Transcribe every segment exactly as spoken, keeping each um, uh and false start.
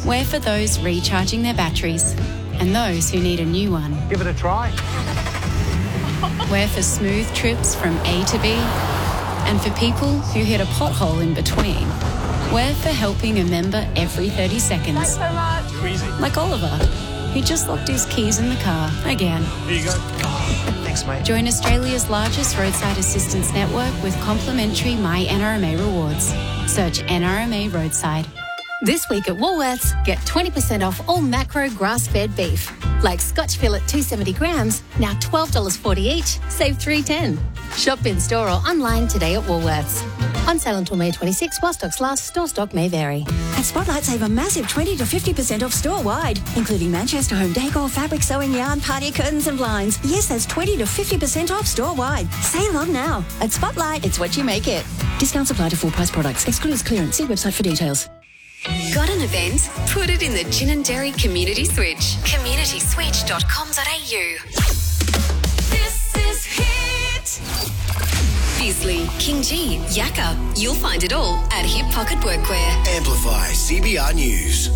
We're for those recharging their batteries and those who need a new one. Give it a try. We're for smooth trips from A to B and for people who hit a pothole in between. We're for helping a member every thirty seconds. Thanks so much. Too easy. Like Oliver, who just locked his keys in the car again. Here you go. Thanks, mate. Join Australia's largest roadside assistance network with complimentary My N R M A rewards. Search N R M A Roadside. This week at Woolworths, get twenty percent off all macro grass-fed beef. Like Scotch fillet two hundred seventy grams, now twelve dollars forty each, save three dollars ten. Shop in store or online today at Woolworths. On sale until May twenty-sixth, while stocks last, store stock may vary. At Spotlight, save a massive twenty to fifty percent off store-wide, including Manchester home decor, fabric, sewing yarn, party curtains and blinds. Yes, that's twenty to fifty percent off store-wide. Sale on now. At Spotlight, it's what you make it. Discounts apply to full-price products. Excludes clearance. See website for details. Got an event? Put it in the Gin and Dairy Community Switch. community switch dot com dot a u. This is Hit. Bisley, King G, Yakka. You'll find it all at Hip Pocket Workwear. Amplify C B R News.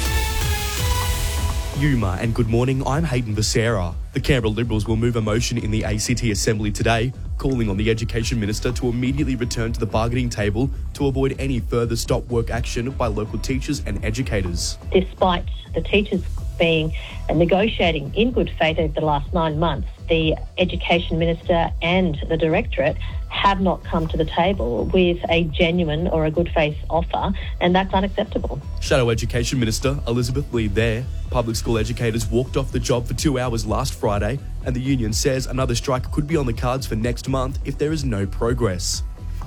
Yuma and good morning, I'm Hayden Becerra. The Canberra Liberals will move a motion in the A C T Assembly today, calling on the Education Minister to immediately return to the bargaining table to avoid any further stop work action by local teachers and educators. Despite the teachers being negotiating in good faith over the last nine months, the Education Minister and the Directorate have not come to the table with a genuine or a good faith offer, and that's unacceptable. Shadow Education Minister Elizabeth Lee there. Public school educators walked off the job for two hours last Friday, and the union says another strike could be on the cards for next month if there is no progress.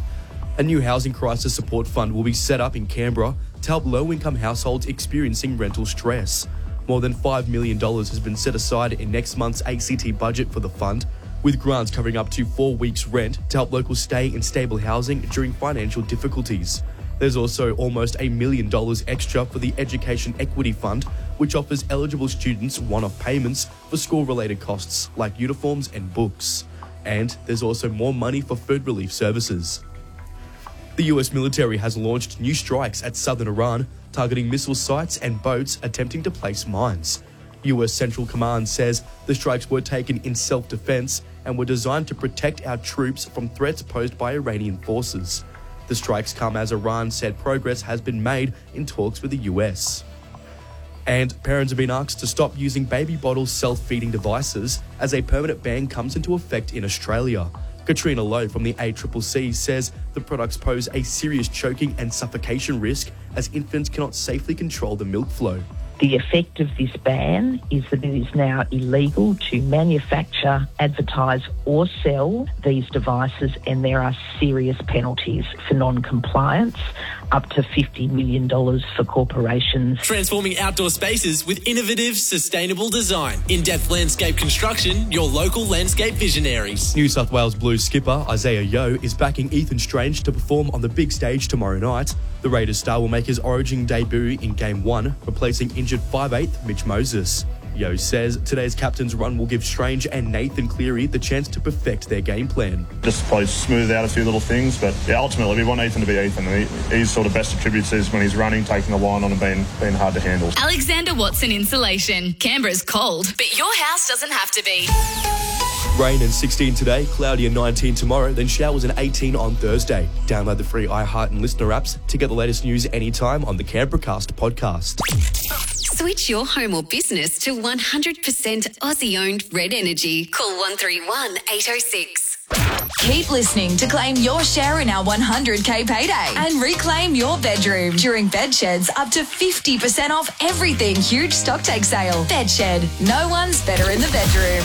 A new housing crisis support fund will be set up in Canberra to help low-income households experiencing rental stress. More than five million dollars has been set aside in next month's A C T budget for the fund, with grants covering up to four weeks' rent to help locals stay in stable housing during financial difficulties. There's also almost a million dollars extra for the Education Equity Fund, which offers eligible students one-off payments for school-related costs like uniforms and books. And there's also more money for food relief services. The U S military has launched new strikes at southern Iran, targeting missile sites and boats attempting to place mines. U S Central Command says the strikes were taken in self-defense and were designed to protect our troops from threats posed by Iranian forces. The strikes come as Iran said progress has been made in talks with the U S. And parents have been asked to stop using baby bottle self-feeding devices as a permanent ban comes into effect in Australia. Katrina Lowe from the A C C C says the products pose a serious choking and suffocation risk as infants cannot safely control the milk flow. The effect of this ban is that it is now illegal to manufacture, advertise or sell these devices, and there are serious penalties for non-compliance, up to fifty million dollars for corporations. Transforming outdoor spaces with innovative, sustainable design. In-depth landscape construction, your local landscape visionaries. New South Wales Blues skipper Isaiah Yeo is backing Ethan Strange to perform on the big stage tomorrow night. The Raiders star will make his Origin debut in Game one, replacing injured five eighth Mitch Moses. Yeo says today's captain's run will give Strange and Nathan Cleary the chance to perfect their game plan. Just probably smooth out a few little things, but yeah, ultimately we want Ethan to be Ethan. He, his sort of best attributes is when he's running, taking the line on and being, being hard to handle. Alexander Watson Insulation. Canberra's cold, but your house doesn't have to be. Rain and sixteen today, cloudy and nineteen tomorrow, then showers and eighteen on Thursday. Download the free iHeart and Listener apps to get the latest news anytime on the Canberracast podcast. Switch your home or business to one hundred percent Aussie-owned Red Energy. Call one three one, eight oh six. Keep listening to claim your share in our one hundred K payday and reclaim your bedroom during Bedshed's up to fifty percent off everything huge stock take sale. Bedshed, no one's better in the bedroom.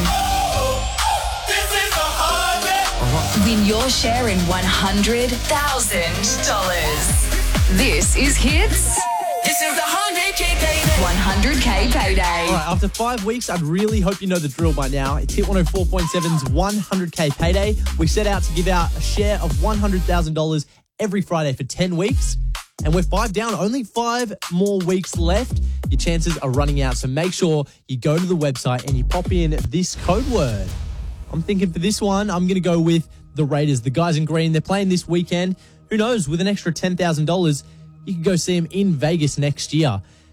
Win your share in one hundred thousand dollars. This is Hits. This is the one hundred K payday. one hundred K payday. All right, after five weeks, I'd really hope you know the drill by now. It's Hit one oh four point seven's one hundred K payday. We set out to give out a share of one hundred thousand dollars every Friday for ten weeks. And we're five down, only five more weeks left. Your chances are running out, so make sure you go to the website and you pop in this code word. I'm thinking for this one, I'm going to go with the Raiders, the guys in green. They're playing this weekend. Who knows, with an extra ten thousand dollars, you can go see them in Vegas next year.